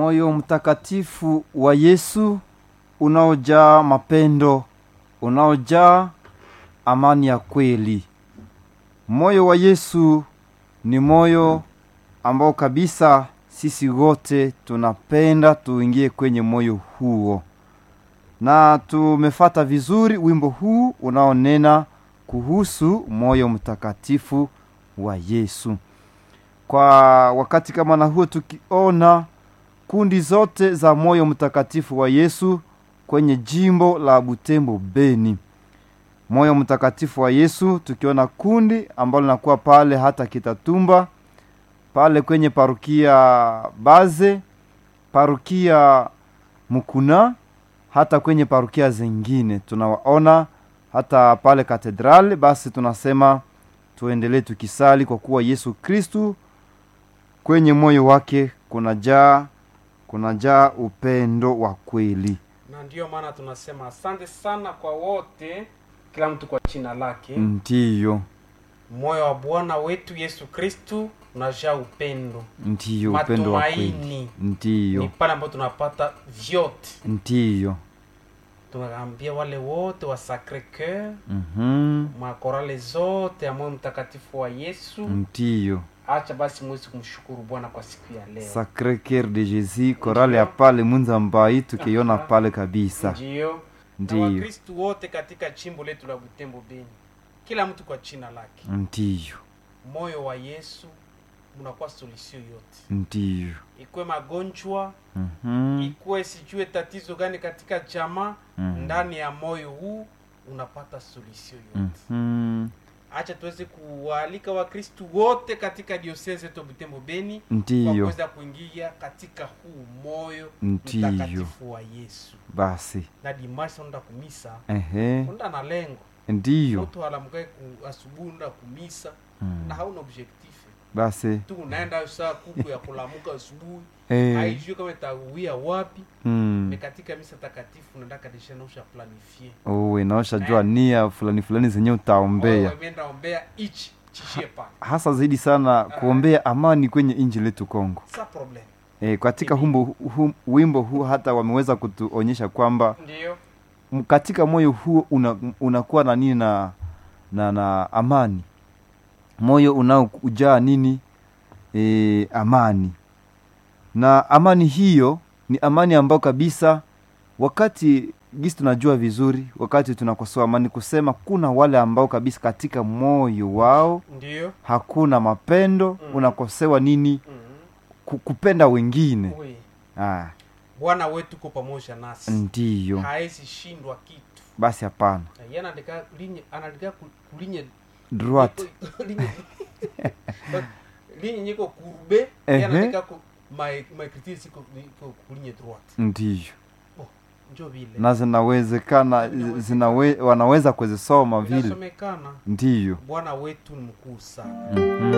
Moyo mtakatifu wa Yesu unaojaa mapendo, unaojaa amani ya kweli. Moyo wa Yesu ni moyo ambao kabisa sisi wote tunapenda tuingie kwenye moyo huo. Na tumefata vizuri wimbo huu unaonena kuhusu moyo mtakatifu wa Yesu. Kwa wakati kama na huo tukiona kundi zote za moyo mtakatifu wa Yesu kwenye jimbo la Butembo Beni. Moyo mtakatifu wa Yesu tukiona kundi ambalo linakuwa pale hata Kitatumba, pale kwenye parukia Baze, parukia Mukuna, hata kwenye parukia zingine tunawaona, hata pale katedrali. Basi tunasema tuendelee tukisali kwa kuwa Yesu Kristu kwenye moyo wake kunajaa upendo wa kweli. Na ndio maana tunasema asante sana kwa wote, kila mtu kwa jina lake. Ndiyo. Moyo wa Bwana wetu Yesu Kristu unajaa upendo. Ndiyo, upendo wa kweli. Ndiyo. Ni pale ambapo tunapata vyote. Ndiyo. Tunaambia wale wote wa Sacré Cœur, makorale zote ya moyo mtakatifu wa Yesu. Ndiyo. Acha basi mwezi kumshukuru Bwana kwa siku ya leo. Sacré Cœur de Jésus, korale ya pale Munzambai tukiona pale kabisa. Ndiyo. Ndiyo. Na Wakristo wote katika jimbo letu la Butembo Beni, kila mtu kwa jina lake. Ndiyo. Moyo wa Yesu unakuwa solution yote. Ndiyo. Ikuwe magonjwa, ikuwe sijue tatizo gani katika jamaa, ndani ya moyo huu unapata solution yote. Acha tuweze kuwaalika Wakristo wote katika diocese yetu Butembo Beni kwa kuweza kuingia katika huu moyo mtakatifu wa Yesu. Basi na dimasha nda kumisa, nda na lengo. Ndiyo. Mtu alamukai asubuhi nda kumisa, na hauna objectif. Basi tu unaenda saa kuku ya kulamuka asubuhi, haijui kama itawia wapi. Katika misa takatifu unataka desha na usha planifier. Inaosha jua nia fulani zenye utaombea. Umeenda ombea ichi chishie pa. Hasa zaidi sana kuombea amani kwenye nchi letu Kongo. Sa problem. Katika wimbo huu hata wameweza kutuonyesha kwamba ndiyo, katika moyo huu unakuwa na nini na amani. Moyo unaojaa nini? Amani. Na amani hiyo ni amani ambayo kabisa wakati gisi tunajua vizuri, wakati tunakosoa amani kusema kuna wale ambao kabisa katika moyo wao ndiyo hakuna mapendo, unakosewa nini? Kupenda wengine. Bwana wetu kwa pamoja nasi. Ndiyo. Haezi shindwa kitu. Basi hapana. Yeye anaandika kulinye droite. Linye niko kurbe, yeye anaandika my critics kulinye droite. Ndiyo. Njoo vile. Na zinawezekana wanaweza kuzisoma vile. Zinasomekana. Ndiyo. Bwana wetu ni mkuu sana.